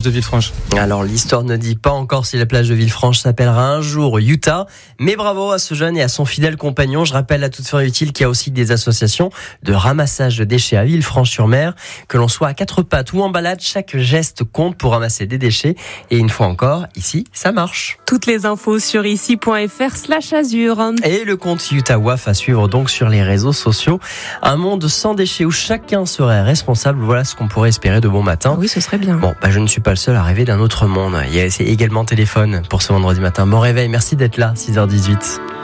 de Villefranche. Alors l'histoire ne dit pas encore si la plage de Villefranche s'appellera un jour Utah, mais bravo à ce jeune et à son fidèle compagnon. Je rappelle à toute fin utile qu'il y a aussi des associations de ramassage de déchets à Villefranche-sur-Mer. Que l'on soit à quatre pattes ou en balade, chaque geste compte pour ramasser des déchets. Et une fois encore, ici, ça marche. Toutes les infos sur ici.fr/azur. Et le compte Utah WAF à suivre donc sur les réseaux sociaux. Un monde sans déchets où chacun serait responsable. Voilà ce qu'on pourrait espérer de bon matin. Oui, ce serait bien. Bon, je ne suis pas le seul à rêver d'un autre monde. Il y a également téléphone pour ce vendredi matin. Bon réveil, merci d'être là, 6h18.